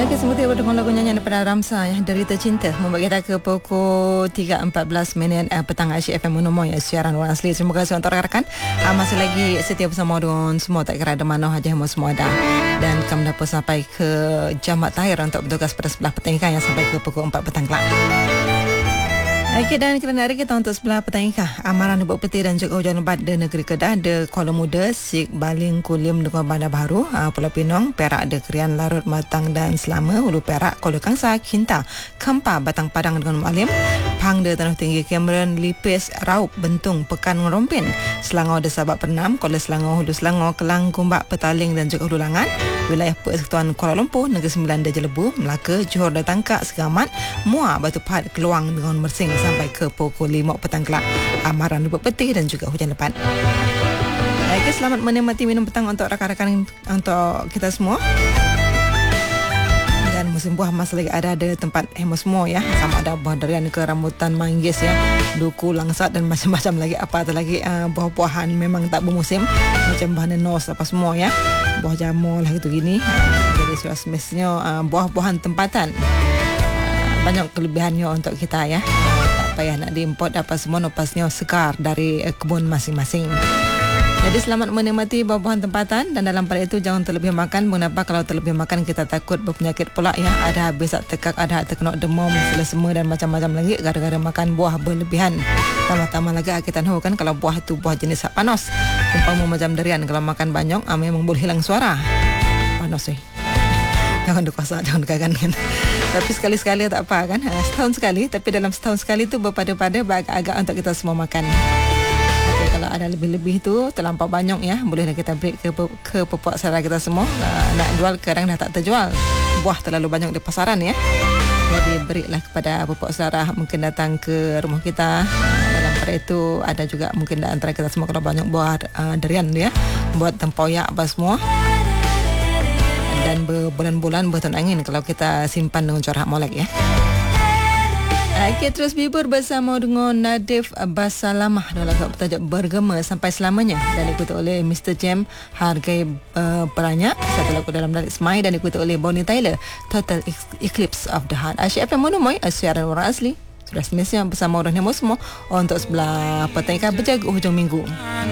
Baik, semoga berdengar lagu nyanyian daripada Ramsa yang Derita Cinta membagi kita ke pukul 3.14 petang Asyik FM Menemoy siaran orang asli. Terima kasih untuk rakan-rakan masih lagi setia bersama dengan semua, tak kira ada mana saja semua ada, dan kami dapat sampai ke jamak tahir untuk bertugas pada sebelah petang yang sampai ke pukul 4 petang kelak. Okey, dan kerana hari kita untuk sebelah petang amaran Nebuk Peti dan juga hujan lebat di negeri Kedah, de Kuala Muda, Sik, Baling, Kulim dengan Bandar Baru, Pulau Pinang, Perak, de Krian, Larut, Matang dan Selama, Hulu Perak, Kuala Kangsar, Kinta, Kempa, Batang Padang dengan Malim, Pang de Tanah Tinggi, Cameron, Lipis, Raup, Bentung, Pekan, Rompin, Selangor de Sabak Pernam, Kuala Selangor, Hulu Selangor, Kelang, Gombak, Petaling dan juga Hulu Langan, wilayah Persekutuan Kuala Lumpur, Negeri Sembilan de Jelebu, Melaka, Johor de Tangkak, Segamat, Muar, Batu Pahat, Keluang dengan Mersing sampai ke pukul 5 petang kelak. Amaran Nebuk Peti dan juga hujan lebat. Baik, selamat menikmati minum petang untuk rakan-rakan, untuk kita semua. Dan musim buah masih lagi ada tempat semua ya. Sama ada buah durian ke rambutan manggis ya, duku, langsat dan macam-macam lagi. Apa lagi buah-buahan memang tak bermusim, macam buah nenos apa semua ya. Buah jamur lah gitu gini. Jadi semestinya buah-buahan tempatan banyak kelebihannya untuk kita ya. Tak payah nak diimport apa semua, napasnya sekar dari kebun masing-masing. Jadi selamat menikmati buah-buahan tempatan, dan dalam pada itu jangan terlebih makan. Mengapa? Kalau terlebih makan kita takut berpenyakit pula ya. Ada habis tak tekak, ada terkena demam, selesema dan macam-macam lagi gara-gara makan buah berlebihan. Tambah-tambah lagi kita tahu kan, kalau buah tu buah jenis panas, umpama macam durian, kalau makan banyak memang boleh hilang suara. Panas jangan dikuasa, jangan dikagan kan. Tapi sekali-sekali tak apa kan, setahun sekali. Tapi dalam setahun sekali tu berpada-pada agak-agak untuk kita semua makan. Tapi kalau ada lebih-lebih tu terlampau banyak ya, bolehlah kita beri ke pupuk selera kita semua. Nak jual kadang dah tak terjual, buah terlalu banyak di pasaran ya. Jadi berilah kepada pupuk selera, mungkin datang ke rumah kita. Dalam pada itu ada juga mungkin antara kita semua kalau banyak buah durian ya, buat tempoyak apa semua. Dan berbulan-bulan bertahun angin kalau kita simpan dengan cara molek ya. Okey, terus bibur bersama dengan Nadif Basalamah dalam lagu bertajuk Bergema Sampai Selamanya, dan diikuti oleh Mr. Jam Hargai Peranyak, satu lagu dalam lirik Smile, dan diikuti oleh Bonnie Tyler Total Eclipse of the Heart. Asyik FM Menemoy siaran orang asli. Sudah semestinya bersama orang semua untuk sebelah petang berjaga hujung minggu.